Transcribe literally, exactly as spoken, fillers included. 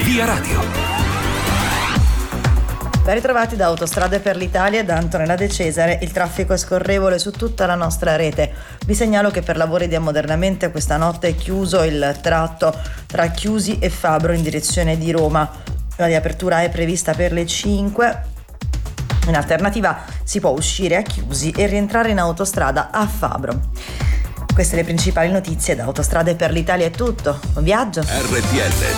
Via Radio. Ben ritrovati da Autostrade per l'Italia e da Antonella De Cesare. Il traffico è scorrevole su tutta la nostra rete. Vi segnalo che per lavori di ammodernamento questa notte è chiuso il tratto tra Chiusi e Fabro in direzione di Roma. La riapertura è prevista per le cinque. In alternativa si può uscire a Chiusi e rientrare in autostrada a Fabro. Queste le principali notizie. Da Autostrade per l'Italia è tutto. Buon viaggio. R T L